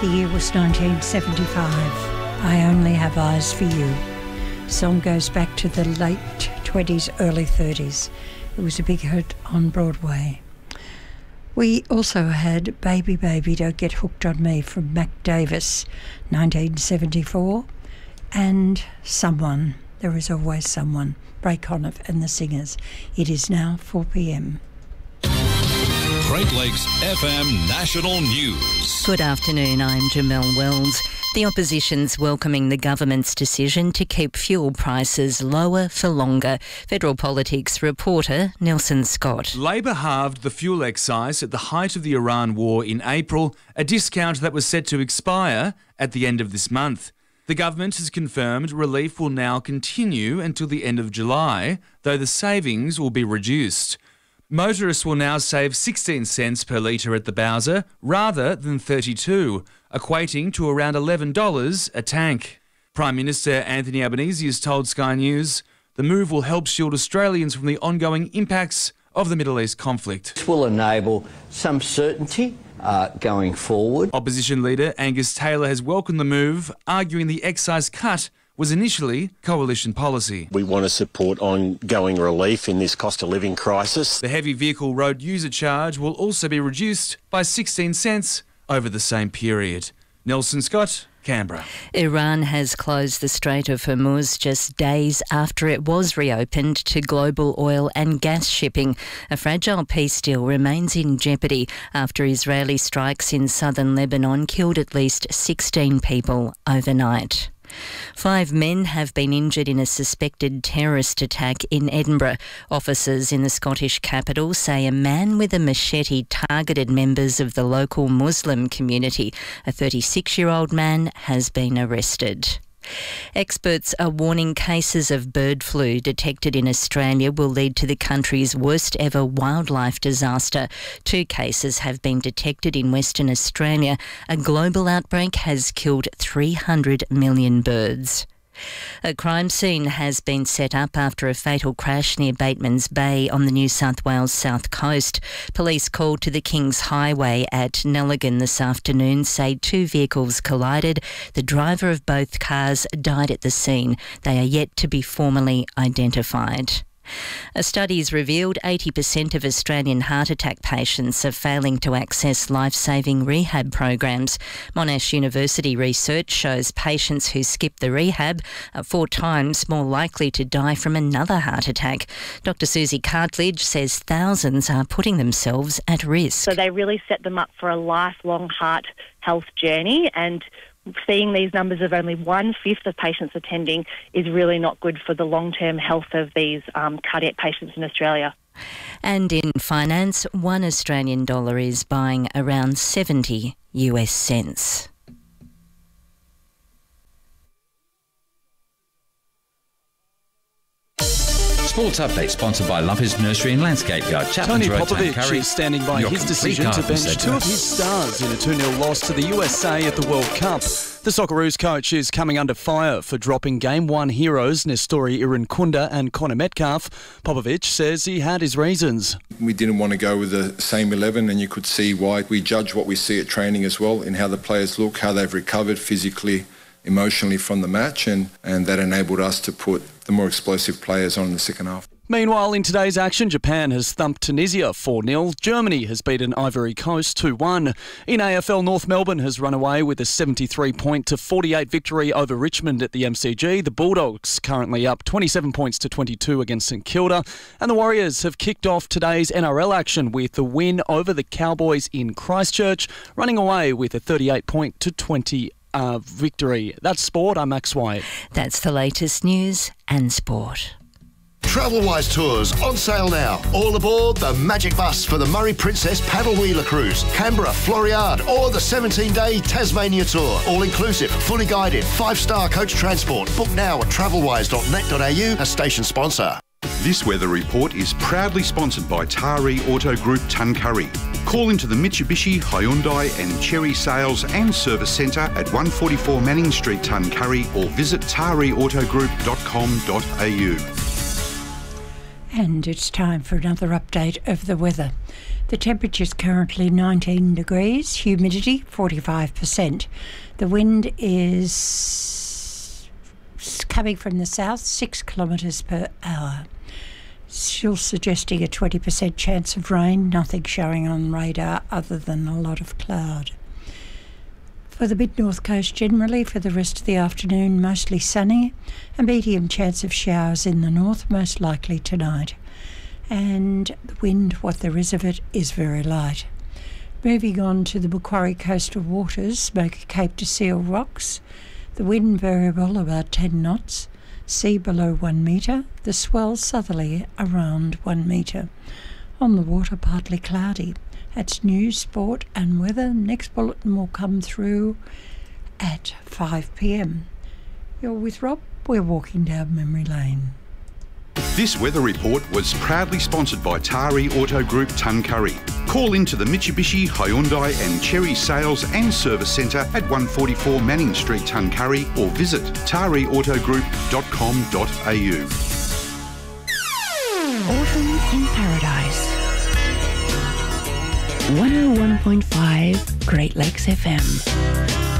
The year was 1975. I Only Have Eyes for You. The song goes back to the late 20s, early 30s. It was a big hit on Broadway. We also had Baby Baby Don't Get Hooked on Me from Mac Davis, 1974, and Someone, There Is Always Someone, Ray Conniff and the Singers. It is now 4 p.m. Great Lakes FM National News. Good afternoon, I'm Jamelle Wells. The opposition's welcoming the government's decision to keep fuel prices lower for longer. Federal Politics reporter Nelson Scott. Labor halved the fuel excise at the height of the Iran war in April, a discount that was set to expire at the end of this month. The government has confirmed relief will now continue until the end of July, though the savings will be reduced. Motorists will now save 16 cents per litre at the Bowser rather than 32, equating to around $11 a tank. Prime Minister Anthony Albanese has told Sky News the move will help shield Australians from the ongoing impacts of the Middle East conflict. This will enable some certainty going forward. Opposition leader Angus Taylor has welcomed the move, arguing the excise cut was initially coalition policy. We want to support ongoing relief in this cost of living crisis. The heavy vehicle road user charge will also be reduced by 16 cents over the same period. Nelson Scott, Canberra. Iran has closed the Strait of Hormuz just days after it was reopened to global oil and gas shipping. A fragile peace deal remains in jeopardy after Israeli strikes in southern Lebanon killed at least 16 people overnight. 5 men have been injured in a suspected terrorist attack in Edinburgh. Officers in the Scottish capital say a man with a machete targeted members of the local Muslim community. A 36-year-old man has been arrested. Experts are warning cases of bird flu detected in Australia will lead to the country's worst ever wildlife disaster. 2 cases have been detected in Western Australia. A global outbreak has killed 300 million birds. A crime scene has been set up after a fatal crash near Batemans Bay on the New South Wales south coast. Police called to the Kings Highway at Nelligan this afternoon say 2 vehicles collided. The driver of both cars died at the scene. They are yet to be formally identified. A study has revealed 80% of Australian heart attack patients are failing to access life-saving rehab programs. Monash University research shows patients who skip the rehab are 4 times more likely to die from another heart attack. Dr Susie Cartledge says thousands are putting themselves at risk. So they really set them up for a lifelong heart health journey, and seeing these numbers of only 1/5 of patients attending is really not good for the long-term health of these cardiac patients in Australia. And in finance, $1 Australian is buying around 70 US cents. Sports Update sponsored by Lumpers Nursery and Landscape Yard. Tony Popovich is standing by his decision to bench 2 of his stars in a 2-0 loss to the USA at the World Cup. The Socceroos coach is coming under fire for dropping Game 1 heroes Nestori Irankunda and Connor Metcalf. Popovich says he had his reasons. We didn't want to go with the same 11, and you could see why. We judge what we see at training as well, in how the players look, how they've recovered physically, emotionally from the match, and that enabled us to put the more explosive players on in the second half. Meanwhile, in today's action, Japan has thumped Tunisia 4-0. Germany has beaten Ivory Coast 2-1. In AFL, North Melbourne has run away with a 73-48 victory over Richmond at the MCG. The Bulldogs currently up 27 points to 22 against St Kilda. And the Warriors have kicked off today's NRL action with the win over the Cowboys in Christchurch, running away with a 38-20 victory. That's sport. I'm Max White. That's the latest news and sport. Travelwise Tours on sale now. All aboard the Magic Bus for the Murray Princess Paddle Wheeler Cruise, Canberra, Floriade, or the 17-day Tasmania Tour. All inclusive, fully guided, 5-star coach transport. Book now at travelwise.net.au, a station sponsor. This weather report is proudly sponsored by Taree Auto Group Tuncurry. Call into the Mitsubishi, Hyundai and Chery Sales and Service Centre at 144 Manning Street, Tuncurry, or visit tareautogroup.com.au. And it's time for another update of the weather. The temperature is currently 19 degrees, humidity 45%. The wind is coming from the south, 6 kilometres per hour. Still suggesting a 20% chance of rain, nothing showing on radar other than a lot of cloud. For the mid-north coast generally, for the rest of the afternoon, mostly sunny, a medium chance of showers in the north, most likely tonight. And the wind, what there is of it, is very light. Moving on to the Macquarie coastal waters, Smoky Cape to Seal Rocks. The wind variable about 10 knots, sea below 1 metre, the swell southerly around 1 metre. On the water, partly cloudy. That's news, sport and weather. Next bulletin will come through at 5 p.m. You're with Rob. We're walking down memory lane. This weather report was proudly sponsored by Tari Auto Group Tuncurry. Call into the Mitsubishi, Hyundai and Cherry Sales and Service Centre at 144 Manning Street, Tuncurry, or visit tariautogroup.com.au. Autumn in Paradise. 101.5 Great Lakes FM.